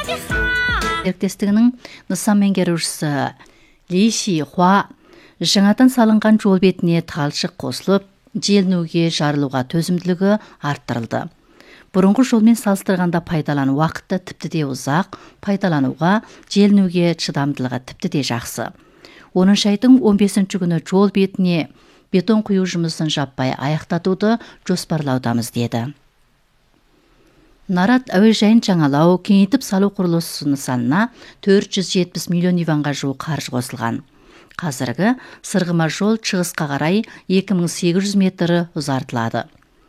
серіктестігінің нысан меңгерушісі Ли Ши Хуа жаңадан салынған жол бетіне талшық қосылып, желінуге жарылуға төзімділігі арттырылды. Бұрынғы жолмен салыстырғанда пайдалану уақыты тіпті де ұзақ, пайдалануға, желінуге шыдамдылығы тіпті де жақсы. 10 айдың 15 күні жол бетіне бетон құю жұмысын жаппай аяқтатуды жоспарлаудамыз деді. Нарат әуежайын жаңалау, кеңейтіп салу құрылысы нысанына 470 миллион юанға жуық қаржы қосылған. Қазіргі сырғыма жол шығысқа қарай 2800 метрі ұзартылады.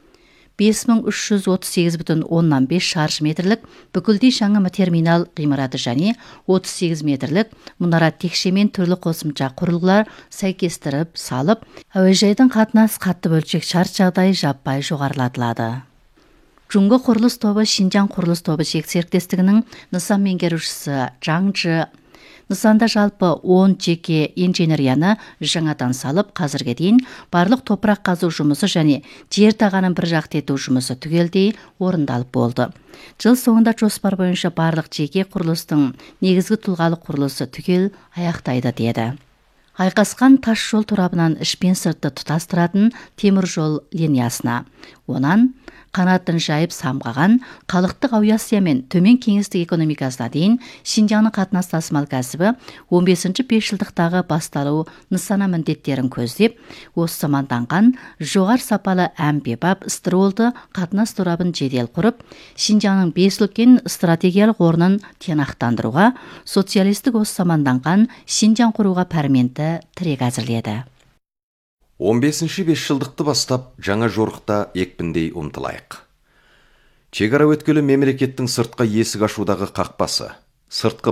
5338,5 шаршы метрлік бүкілдей жаңа терминал ғимараты және 38 метрлік мұнара текшемен түрлі қосымша құрылғылар сәйкестіріп салып, әуежайдың қатынас қатты бөлшек шарт жағдайы жаппай жоғарылатылады. Жұңғы құрылыс тобы Шинжаң құрылыс тобы серіктестігінің нысан меңгерушісі Жаң Жы нысанда жалпы 10 жеке инженерияны жаңадан салып, қазірге дейін барлық топырақ қазу жұмысы және жер тағанын бір жақты ету жұмысы түгелдей орындалып болды. Жыл соңында жоспар бойынша барлық жеке құрылыстың негізгі тұлғалық құрылысы түгел аяқтайды деді. Айқасқан тас жол торабынан ішпен сыртты тұтастыратын темір жол линиясына, онан қанатын жайып самғаған қалықтық Аусиямен төмен кеңестік экономикасына дейін Шинжаңның қатынас тасымал кәсібі 15-ші бесжылдықтағы басталу нысана міндеттерін көздеп, осы заманданған жоғар сапалы әмбебап стыролды қатынас торабын жедел құрып, Шинжаңның 5 үлкен стратегиялық орнын тиянақтандыруға, социалистік осы заманданған Шинжаң құруға пәрменті тірек әзірледі. 15-ші бесжылдықты бастап жаңа жорықта екпіндей ұмтылайық. Шекара өткелі мемлекеттің сыртқа есік ашудағы қақпасы, сыртқы